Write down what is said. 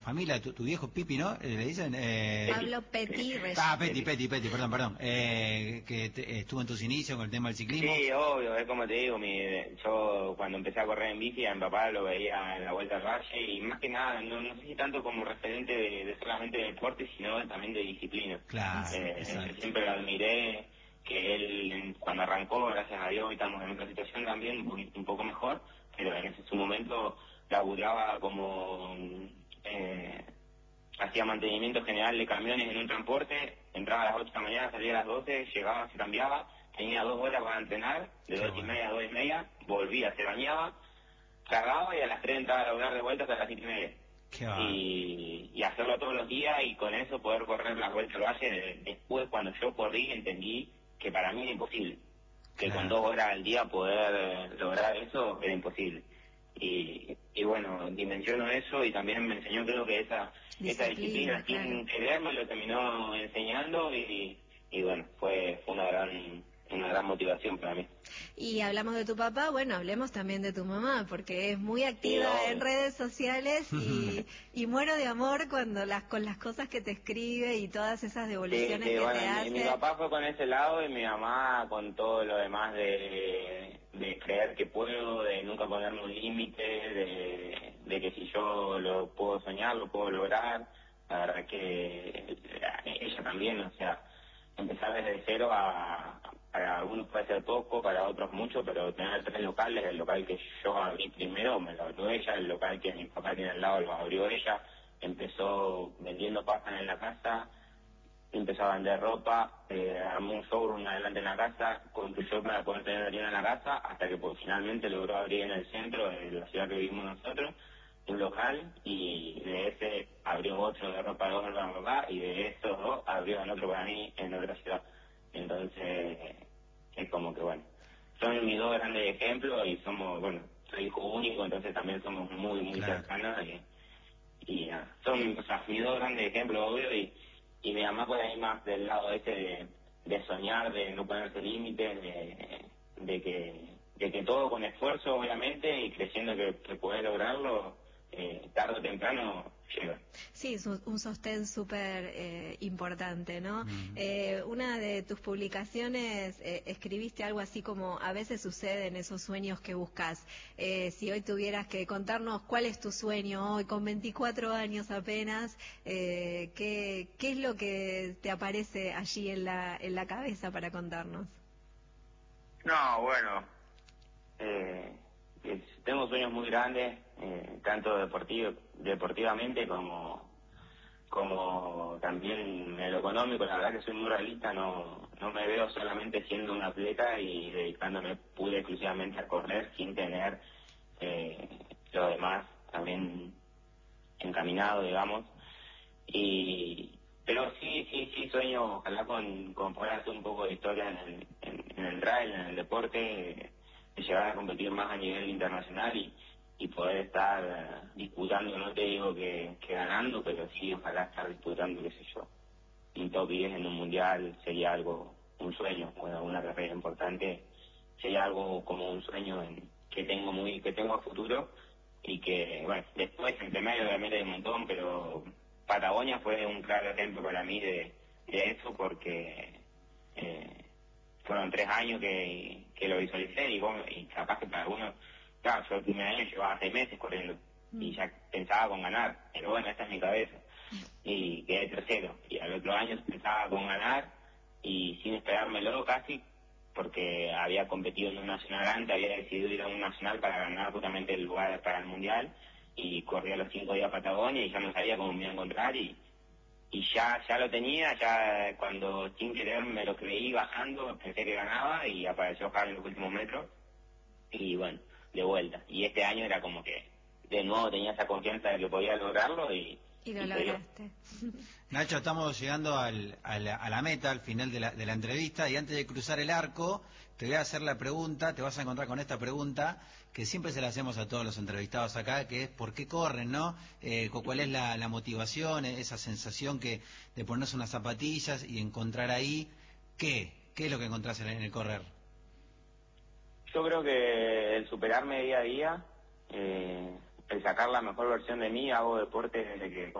familia, tu viejo Pipi, ¿no? Le dicen... Pablo Petty Reyes. Petty, perdón. Estuvo en tus inicios con el tema del ciclismo. Sí, obvio, es como te digo, yo cuando empecé a correr en bici, a mi papá lo veía en la Vuelta al Valle, y más que nada, no sé si tanto como referente de solamente de deporte, sino también de disciplina. Claro, yo siempre lo admiré, que él cuando arrancó, gracias a Dios, hoy estamos en otra situación también, un poco mejor, pero en ese su momento laburaba como... hacía mantenimiento general de camiones en un transporte, entraba a las 8 de la mañana, salía a las 12, llegaba, se cambiaba, tenía 2 horas para entrenar, de 2:30 a 2:30, volvía, se bañaba, cargaba y a las 3 entraba a laburar de vuelta hasta las 7:30. Y hacerlo todos los días, y con eso poder correr las vueltas al valle. Después, cuando yo corrí, entendí que para mí era imposible, que con 2 horas al día poder lograr eso era imposible. Y bueno, dimensiono eso, y también me enseñó, creo que esa disciplina sin querer me lo terminó enseñando, y bueno, fue una gran motivación para mí. Y hablamos de tu papá, bueno, hablemos también de tu mamá, porque es muy activa en redes sociales y muero de amor con las cosas que te escribe y todas esas devoluciones que te hace. Mi papá fue con ese lado, y mi mamá con todo lo demás de creer que puedo, de nunca ponerme un límite, de que si yo lo puedo soñar, lo puedo lograr. La verdad que ella también, o sea, empezar desde cero para algunos puede ser poco, para otros mucho, pero tener 3 locales, el local que yo abrí primero me lo abrió ella, el local que mi papá tiene al lado lo abrió ella, empezó vendiendo papas en la casa, empezó a vender ropa, armó un showroom adelante en la casa, construyó para poder tener la tienda en la casa, hasta que finalmente logró abrir en el centro de la ciudad que vivimos nosotros un local, y de ese abrió otro de ropa de hombre para mi papá, y de estos 2 abrió en otro para mí en otra ciudad. Entonces es como que bueno, son mis 2 grandes ejemplos, y somos, bueno, soy hijo único, entonces también somos muy cercanos, y nada, son, o sea, mis 2 grandes ejemplos, obvio, y mi mamá puede ir más del lado de soñar, de no ponerse límites, de que todo con esfuerzo, obviamente, y creyendo que puede lograrlo, tarde o temprano llega. Sí, es un sostén súper importante, ¿no? Una de tus publicaciones escribiste algo así como: a veces suceden esos sueños que buscas. Si hoy tuvieras que contarnos cuál es tu sueño hoy, con 24 años apenas, ¿qué es lo que te aparece allí en la cabeza para contarnos? No, bueno, tengo sueños muy grandes, tanto deportivamente como también en lo económico. La verdad que soy muy realista, no me veo solamente siendo un atleta y dedicándome pura y exclusivamente a correr, sin tener lo demás también encaminado, digamos. Pero sí sueño, ojalá con poder hacer un poco de historia en el trail, en el deporte, de llegar a competir más a nivel internacional y poder estar disputando, no te digo que ganando, pero sí ojalá estar disputando, qué sé yo, un top 10 en un mundial. Sería algo, un sueño, bueno, una carrera importante, sería algo como un sueño que tengo a futuro, y que, bueno, después entre medio obviamente hay un montón, pero Patagonia fue un claro ejemplo para mí de eso, porque fueron 3 años que lo visualicé, y capaz que para algunos, claro, yo el primer año llevaba 6 meses corriendo y ya pensaba con ganar, pero bueno, esta es mi cabeza, y quedé tercero, y al otro año pensaba con ganar y sin esperármelo casi, porque había competido en un nacional antes, había decidido ir a un nacional para ganar justamente el lugar para el mundial, y corrí a los 5 días a Patagonia y ya no sabía cómo me iba a encontrar, y ya lo tenía, ya cuando sin querer me lo creí bajando, pensé que ganaba, y apareció Javi en los últimos metros, y bueno, de vuelta. Y este año era como que de nuevo tenía esa confianza de que podía lograrlo, y lo lograste. Nacho, estamos llegando a la meta, al final de la entrevista, y antes de cruzar el arco, te voy a hacer la pregunta, te vas a encontrar con esta pregunta, que siempre se la hacemos a todos los entrevistados acá, que es ¿por qué corren, no? ¿Cuál es la motivación, esa sensación de ponerse unas zapatillas y encontrar ahí qué es lo que encontrás en el correr? Yo creo que el superarme día a día, el sacar la mejor versión de mí. Hago deporte desde que